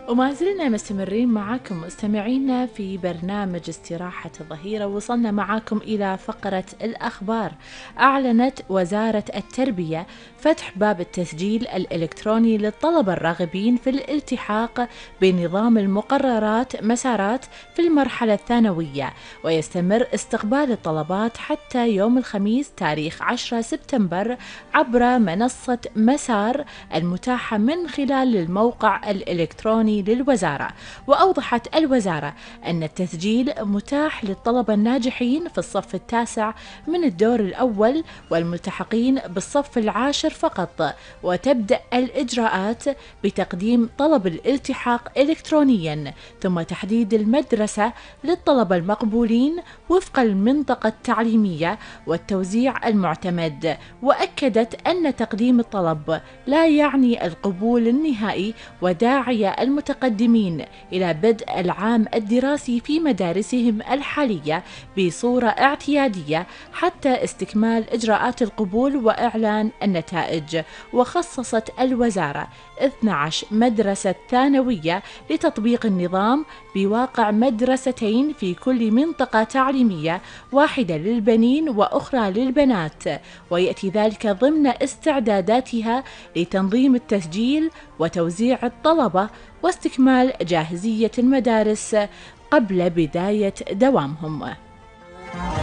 وما زلنا مستمرين معاكم مستمعينا في برنامج استراحة الظهيرة. وصلنا معاكم إلى فقرة الأخبار. أعلنت وزارة التربية فتح باب التسجيل الإلكتروني للطلبة الراغبين في الالتحاق بنظام المقررات مسارات في المرحلة الثانوية، ويستمر استقبال الطلبات حتى يوم الخميس تاريخ 10 سبتمبر عبر منصة مسار المتاحة من خلال الموقع الإلكتروني للوزارة. وأوضحت الوزارة أن التسجيل متاح للطلبة الناجحين في الصف التاسع من الدور الأول والملتحقين بالصف العاشر فقط، وتبدأ الإجراءات بتقديم طلب الالتحاق إلكترونيا ثم تحديد المدرسة للطلبة المقبولين وفق المنطقة التعليمية والتوزيع المعتمد. وأكدت أن تقديم الطلب لا يعني القبول النهائي، وداعية المتقدمين إلى بدء العام الدراسي في مدارسهم الحالية بصورة اعتيادية حتى استكمال إجراءات القبول وإعلان النتائج. وخصصت الوزارة 12 مدرسة ثانوية لتطبيق النظام بواقع مدرستين في كل منطقة تعليمية، واحدة للبنين وأخرى للبنات، ويأتي ذلك ضمن استعداداتها لتنظيم التسجيل وتوزيع الطلبة واستكمال جاهزية المدارس قبل بداية دوامهم.